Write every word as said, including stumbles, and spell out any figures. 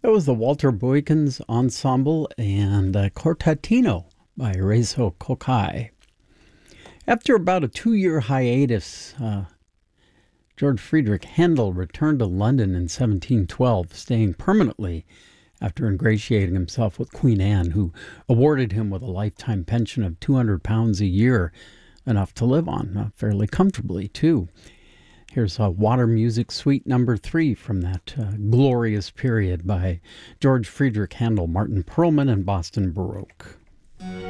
That was the Walter Boykins Ensemble and uh, Quartetino by Rezo Kokai. After about a two-year hiatus, uh, George Friedrich Handel returned to London in seventeen twelve, staying permanently after ingratiating himself with Queen Anne, who awarded him with a lifetime pension of two hundred pounds a year, enough to live on, uh, fairly comfortably, too. Here's a Water Music Suite number three from that uh, glorious period by George Friedrich Handel, Martin Perlman, and Boston Baroque.